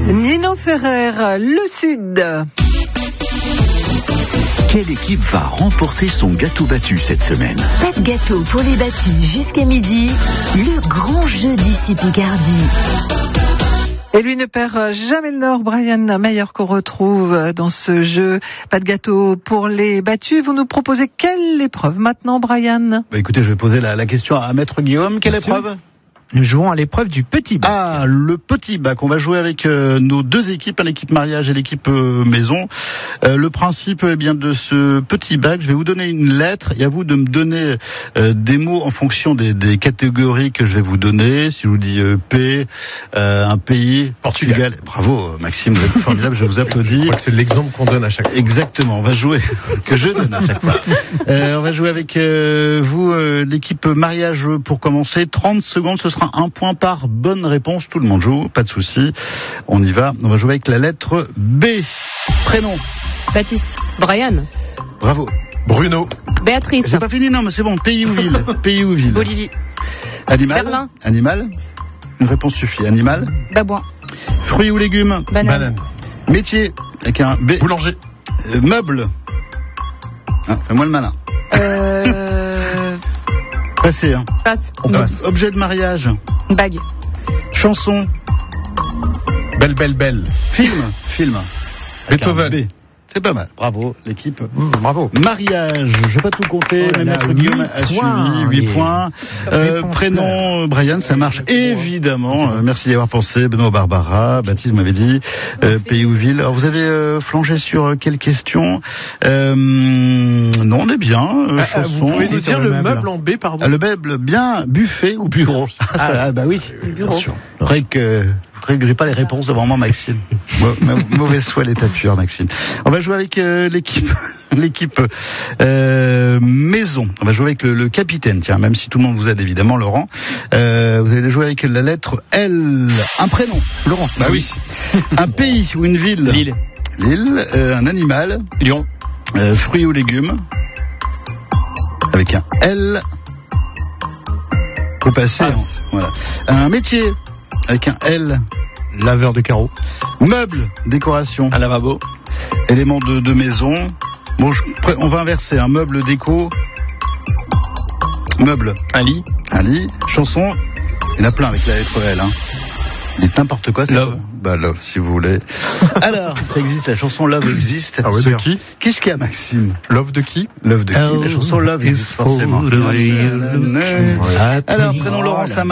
Nino Ferrer, le Sud. Quelle équipe va remporter son gâteau battu cette semaine? Pas de gâteau pour les battus jusqu'à midi. Le grand jeu d'ici Picardie. Et lui ne perd jamais le nord, Brian Meyer, qu'on retrouve dans ce jeu. Pas de gâteau pour les battus. Vous nous proposez quelle épreuve maintenant, Brian? Écoutez, je vais poser la question à Maître Guillaume. Quelle épreuve? Nous jouons à l'épreuve du petit bac. Ah, le petit bac. On va jouer avec nos deux équipes, l'équipe mariage et l'équipe maison. Le principe bien de ce petit bac, je vais vous donner une lettre et à vous de me donner des mots en fonction des catégories que je vais vous donner. Si je vous dis P, un pays, Portugal. Bravo Maxime, vous êtes formidable, je vous applaudis. Je crois que c'est l'exemple qu'on donne à chaque fois. Exactement, on va jouer, que je donne à chaque fois. On va jouer avec vous, l'équipe mariage pour commencer. 30 secondes, ce sera un point par bonne réponse. Tout le monde joue, pas de souci. On y va. On va jouer avec la lettre B. Prénom. Baptiste. Brian. Bravo. Bruno. Béatrice. J'ai pas fini, non, mais c'est bon. Pays ou ville. Pays ou ville. Bolivie. Animal. Berlin. Animal. Une réponse suffit. Animal. Babouin. Fruits ou légumes. Banane. Métier. Avec un B. Boulanger. Meuble. Ah, fais-moi le malin. Passez, hein. Passe. On passe. Objet de mariage. Bague. Chanson. Belle. Film. Beethoven. B. C'est pas mal. Bravo, l'équipe. Bravo. Mariage. Je vais pas tout compter, mais Maître 8 Guillaume a suivi 8 points. Prénom, Brian, ça marche évidemment. Merci d'y avoir pensé. Benoît Barbara, Baptiste m'avait dit. Pays ou ville. Alors vous avez flangé sur quelle question? Non, on est bien. Chanson. Vous pouvez nous dire le meuble en B, pardon? Le meuble, bien, buffet ou bureau? Bah oui. Bureau. Vrai que j'ai pas les réponses devant moi, Maxime. Mauvaise foi l'état pur, Maxime. On va jouer avec l'équipe maison. On va jouer avec le capitaine. Tiens, même si tout le monde vous aide évidemment, Laurent. Vous allez jouer avec la lettre L. Un prénom, Laurent. Bah oui. Un pays ou une ville. Lille. Un animal. Lyon. Fruits ou légumes. Avec un L. Faut passer. Hein. Voilà. Un métier. Avec un L. Laveur de carreaux. Meuble, décoration. Un lavabo. Élément de maison. Bon, on va inverser. Un meuble déco. Meuble. Un lit. Chanson. Il y en a plein avec la lettre L. Hein. Dites n'importe quoi. Love. Bah Love, si vous voulez. Alors, ça existe. La chanson Love existe. Ah ouais, de qui? Qu'est-ce qu'il y a, Maxime? Love de qui? La chanson Love existe forcément. Alors, prénom Laurent, ça